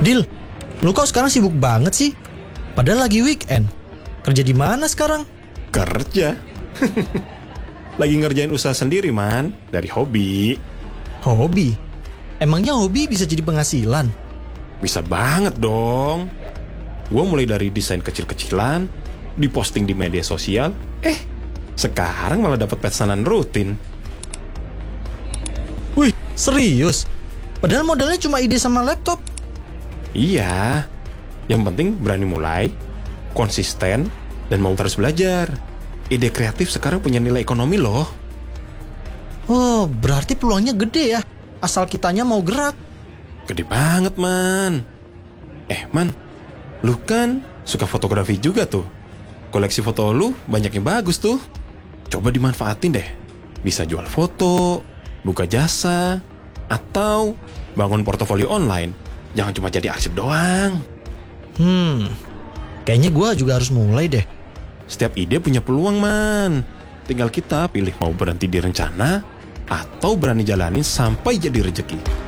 Dil, lu kok sekarang sibuk banget sih? Padahal lagi weekend. Kerja di mana sekarang? Kerja. Lagi ngerjain usaha sendiri, Man. Dari hobi. Hobi? Emangnya hobi bisa jadi penghasilan? Bisa banget dong. Gue mulai dari desain kecil-kecilan, diposting di media sosial. Sekarang malah dapat pesanan rutin. Wih, serius? Padahal modalnya cuma ide sama laptop. Iya. Yang penting berani mulai, konsisten, dan mau terus belajar. Ide kreatif sekarang punya nilai ekonomi loh. Oh, berarti peluangnya gede ya. Asal kitanya mau gerak. Gede banget, Man. Man, lu kan suka fotografi juga tuh. Koleksi foto lu banyak yang bagus tuh. Coba dimanfaatin deh. Bisa jual foto, buka jasa, atau bangun portofolio online. Jangan cuma jadi arsip doang. Kayaknya gue juga harus mulai deh. Setiap ide punya peluang, Man. Tinggal kita pilih mau berhenti di rencana atau berani jalanin sampai jadi rezeki.